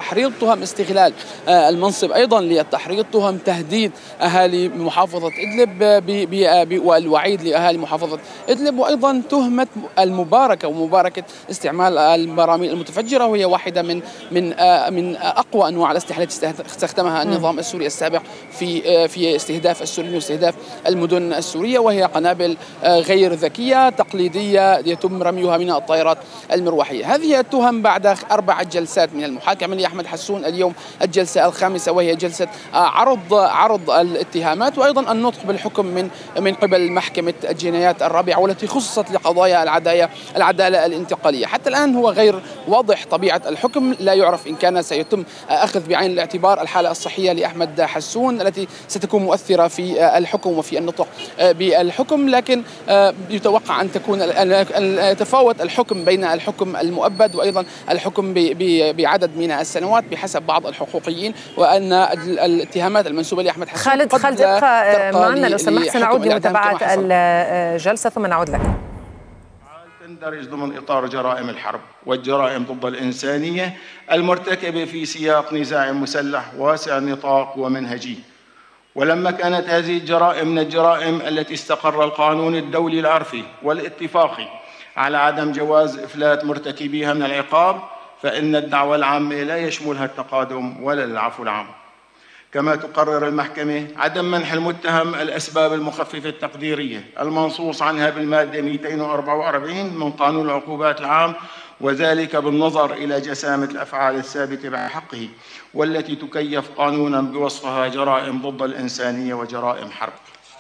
التحريض، تهم استغلال المنصب أيضا للتحريض، تهم تهديد أهالي محافظة إدلب والوعيد لأهالي محافظة إدلب، وأيضا تهمة المباركة ومباركة استعمال البراميل المتفجرة، وهي واحدة من أقوى أنواع الأسلحة التي استخدمها النظام السوري السابق في استهداف السوريين واستهداف المدن السورية، وهي قنابل غير ذكية تقليدية يتم رميها من الطائرات المروحية. هذه التهم بعد 4 جلسات من المحاكمة لأحمد حسون، اليوم الجلسة الخامسة، وهي جلسة عرض الاتهامات وأيضا النطق بالحكم من قبل محكمة الجنايات الرابعة، والتي خصصت لقضايا العدالة الانتقالية. حتى الآن هو غير واضح طبيعة الحكم، لا يعرف إن كان سيتم أخذ بعين الاعتبار الحالة الصحية لأحمد حسون التي ستكون مؤثرة في الحكم وفي النطق بالحكم، لكن يتوقع أن يتفاوت الحكم بين الحكم المؤبد وأيضا الحكم بعدد من السنوات بحسب بعض الحقوقيين، وأن الاتهامات المنسوبة لأحمد حسون خالد ابقى معنا لو سمحت، سنعود لمتابعة الجلسة ثم نعود لك. تندرج ضمن إطار جرائم الحرب والجرائم ضد الإنسانية المرتكبة في سياق نزاع مسلح واسع النطاق ومنهجي. ولما كانت هذه الجرائم من الجرائم التي استقر القانون الدولي العرفي والاتفاقي على عدم جواز إفلات مرتكبيها من العقاب، فإن الدعوى العامة لا يشملها التقادم ولا العفو العام. كما تقرر المحكمة عدم منح المتهم الأسباب المخففة التقديرية المنصوص عنها بالمادة 244 من قانون العقوبات العام، وذلك بالنظر إلى جسامة الأفعال الثابتة بحقه والتي تكيف قانونا بوصفها جرائم ضد الإنسانية وجرائم حرب.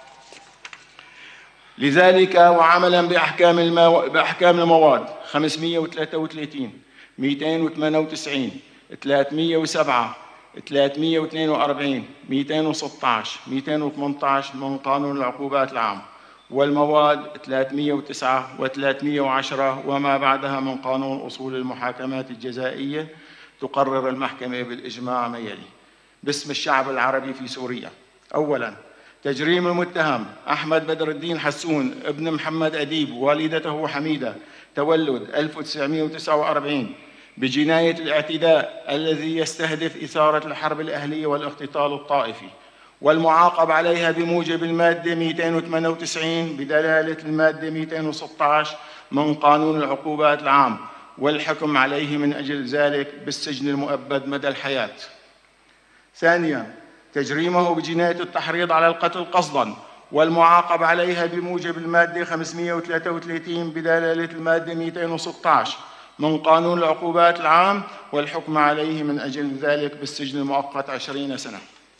لذلك وعملا بأحكام المواد 533 298 307 342 216 218 من قانون العقوبات العام، والمواد 309 و310 وما بعدها من قانون أصول المحاكمات الجزائية، تقرر المحكمة بالإجماع ما يلي: باسم الشعب العربي في سوريا، أولاً تجريم المتهم أحمد بدر الدين حسون ابن محمد أديب والدته حميدة تولد 1949 بجناية الاعتداء الذي يستهدف إثارة الحرب الأهلية والاقتتال الطائفي، والمعاقب عليها بموجب المادة 298 بدلالة المادة 216 من قانون العقوبات العام، والحكم عليه من أجل ذلك بالسجن المؤبد مدى الحياة. ثانياً تجريمه بجناية التحريض على القتل قصداً، والمعاقب عليها بموجب المادة 533 بدلالة المادة 216 من قانون العقوبات العام، والحكم عليه من أجل ذلك بالسجن المؤقت 20 سنة.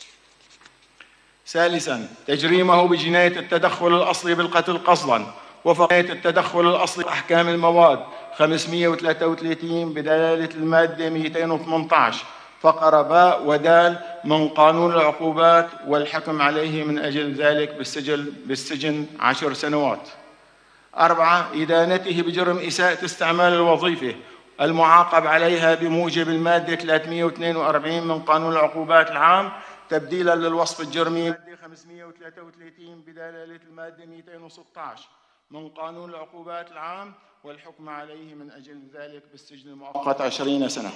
ثالثاً تجريمه بجناية التدخل الأصلي بالقتل قصداً، وفقية التدخل الأصلي أحكام المواد 533 بدلالة المادة 218 فقرة باء ودال من قانون العقوبات، والحكم عليه من أجل ذلك بالسجن 10 سنوات. 4 إدانته بجرم إساءة استعمال الوظيفة المعاقب عليها بموجب المادة 342 من قانون العقوبات العام تبديلاً للوصف الجرمي المادة 533 بدلالة المادة 216 من قانون العقوبات العام، والحكم عليه من أجل ذلك بالسجن المؤقت 20 سنة.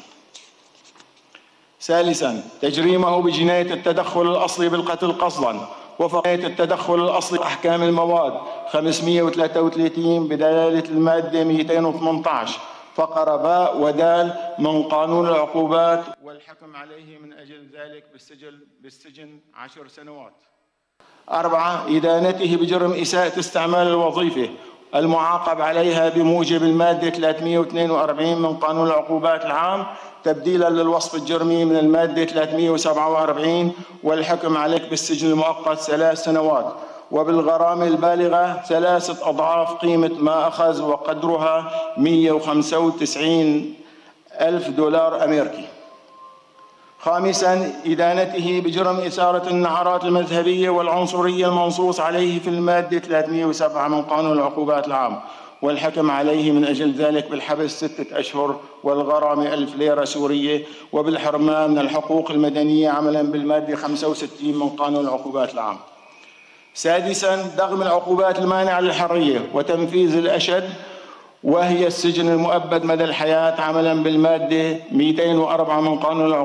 ثالثاً تجريمه بجناية التدخل الأصلي بالقتل قصداً، وفقية التدخل الأصلي أحكام المواد 533 بدلالة المادة 218 فقرة باء ودال من قانون العقوبات، والحكم عليه من أجل ذلك بالسجن 10 سنوات. 4 إدانته بجرم إساءة استعمال الوظيفة المعاقب عليها بموجب المادة 342 من قانون العقوبات العام تبديلاً للوصف الجرمي من المادة 347، والحكم عليك بالسجن المؤقت 3 سنوات وبالغرامة البالغة 3 أضعاف قيمة ما أخذ، وقدرها $195,000 أمريكي. 5 إدانته بجرم إثارة النعرات المذهبية والعنصرية المنصوص عليه في المادة 307 من قانون العقوبات العام، والحكم عليه من أجل ذلك بالحبس 6 أشهر والغرامة 1000 ليرة سورية وبالحرمان من الحقوق المدنية عملاً بالمادة 65 من قانون العقوبات العام. 6 دغم العقوبات المانعة للحرية وتنفيذ الأشد، وهي السجن المؤبد مدى الحياة عملاً بالمادة 204 من قانون العقوبات